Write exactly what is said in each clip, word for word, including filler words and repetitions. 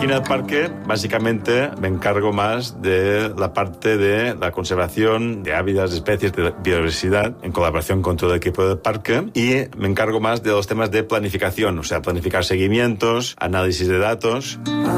Aquí en el parque, básicamente, me encargo más de la parte de la conservación de hábitats, especies, de biodiversidad, en colaboración con todo el equipo del parque, y me encargo más de los temas de planificación, o sea, planificar seguimientos, análisis de datos.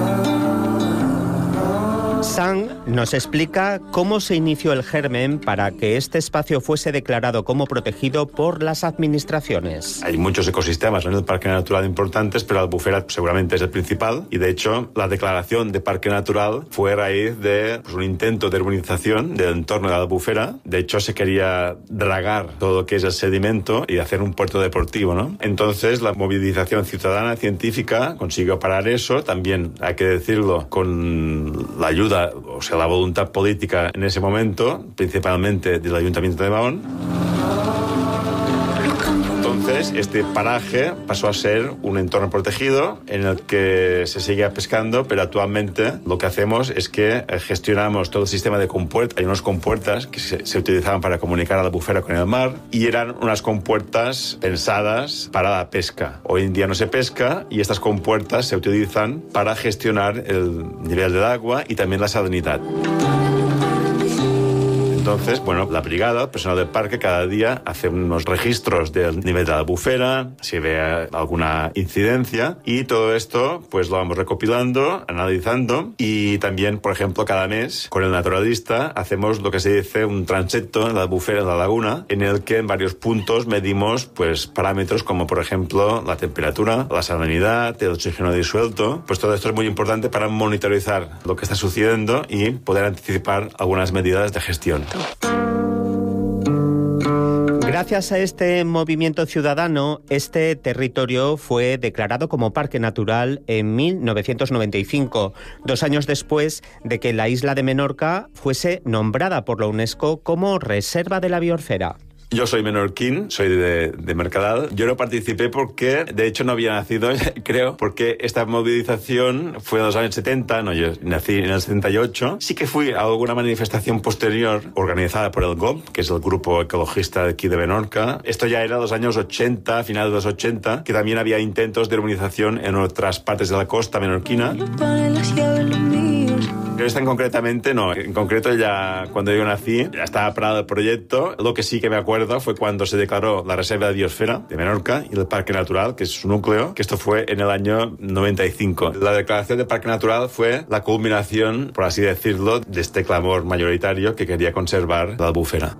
Sang nos explica cómo se inició el germen para que este espacio fuese declarado como protegido por las administraciones. Hay muchos ecosistemas en el Parque Natural importantes, pero Albufera seguramente es el principal, y de hecho la declaración de Parque Natural fue a raíz de pues, un intento de urbanización del entorno de la Albufera. De hecho se quería dragar todo lo que es el sedimento y hacer un puerto deportivo, ¿no? Entonces la movilización ciudadana científica consiguió parar eso, también hay que decirlo, con la ayuda, o sea, la voluntad política en ese momento, principalmente del Ayuntamiento de Mahón. Entonces, este paraje pasó a ser un entorno protegido en el que se seguía pescando, pero actualmente lo que hacemos es que gestionamos todo el sistema de compuertas. Hay unas compuertas que se, se utilizaban para comunicar a la Albufera con el mar, y eran unas compuertas pensadas para la pesca. Hoy en día no se pesca, y estas compuertas se utilizan para gestionar el nivel del agua y también la salinidad. Entonces, bueno, la brigada, el personal del parque, cada día hace unos registros del nivel de la Albufera, si ve alguna incidencia, y todo esto pues lo vamos recopilando, analizando, y también, por ejemplo, cada mes con el naturalista hacemos lo que se dice un transecto en la Albufera, en la laguna, en el que en varios puntos medimos pues parámetros como, por ejemplo, la temperatura, la salinidad, el oxígeno disuelto. Pues todo esto es muy importante para monitorizar lo que está sucediendo y poder anticipar algunas medidas de gestión. Gracias a este movimiento ciudadano, este territorio fue declarado como Parque Natural en mil novecientos noventa y cinco, dos años después de que la isla de Menorca fuese nombrada por la UNESCO como Reserva de la Biosfera. Yo soy menorquín, soy de, de Mercadal. Yo no participé porque, de hecho, no había nacido, creo, porque esta movilización fue en los años setenta, no, yo nací en el setenta y ocho. Sí que fui a alguna manifestación posterior organizada por el G O B, que es el grupo ecologista de aquí de Menorca. Esto ya era los años ochenta, finales de los ochenta, que también había intentos de urbanización en otras partes de la costa menorquina. Pero esta en concretamente no. En concreto ya cuando yo nací ya estaba parado el proyecto. Lo que sí que me acuerdo fue cuando se declaró la Reserva de Biosfera de Menorca y el Parque Natural, que es su núcleo, que esto fue en el año noventa y cinco. La declaración de Parque Natural fue la culminación, por así decirlo, de este clamor mayoritario que quería conservar la Albufera.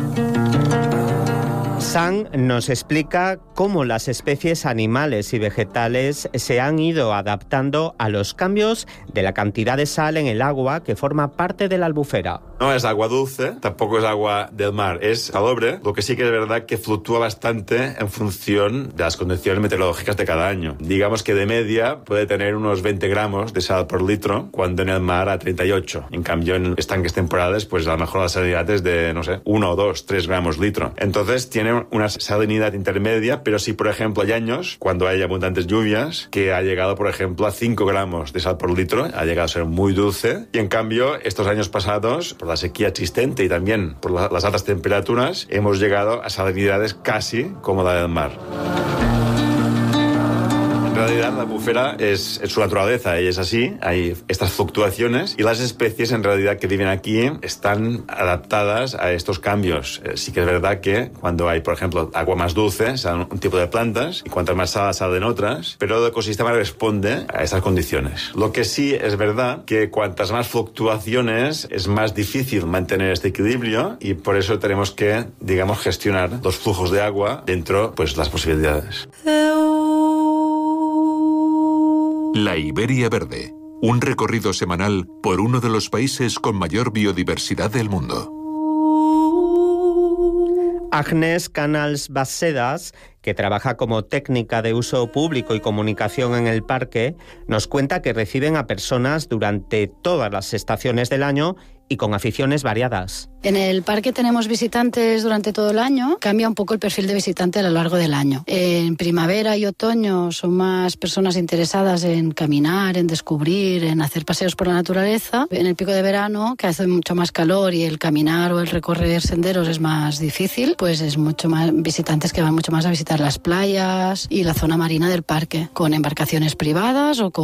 Sang nos explica cómo las especies animales y vegetales se han ido adaptando a los cambios de la cantidad de sal en el agua que forma parte de la Albufera. No es agua dulce, tampoco es agua del mar, es salobre. Lo que sí que es verdad que fluctúa bastante en función de las condiciones meteorológicas de cada año. Digamos que de media puede tener unos veinte gramos de sal por litro, cuando en el mar a treinta y ocho. En cambio, en estanques temporales, pues a lo mejor la salinidad es de, no sé, uno, dos, tres gramos litro. Entonces tiene una salinidad intermedia, pero sí, por ejemplo, hay años, cuando hay abundantes lluvias, que ha llegado, por ejemplo, a cinco gramos de sal por litro, ha llegado a ser muy dulce, y en cambio, estos años pasados, por la sequía existente y también por la, las altas temperaturas, hemos llegado a salinidades casi como la del mar. En realidad la albufera es, es su naturaleza, y es así, hay estas fluctuaciones, y las especies en realidad que viven aquí están adaptadas a estos cambios. Eh, sí que es verdad que cuando hay, por ejemplo, agua más dulce, salen un tipo de plantas, y cuantas más sal salen otras, pero el ecosistema responde a estas condiciones. Lo que sí es verdad que cuantas más fluctuaciones es más difícil mantener este equilibrio, y por eso tenemos que, digamos, gestionar los flujos de agua dentro, pues, las posibilidades. La Iberia Verde, un recorrido semanal por uno de los países con mayor biodiversidad del mundo. Agnes Canals Basedas, que trabaja como técnica de uso público y comunicación en el parque, nos cuenta que reciben a personas durante todas las estaciones del año y con aficiones variadas. En el parque tenemos visitantes durante todo el año. Cambia un poco el perfil de visitante a lo largo del año. En primavera y otoño son más personas interesadas en caminar, en descubrir, en hacer paseos por la naturaleza. En el pico de verano, que hace mucho más calor y el caminar o el recorrer senderos es más difícil, pues es mucho más visitantes que van mucho más a visitar las playas y la zona marina del parque, con embarcaciones privadas o con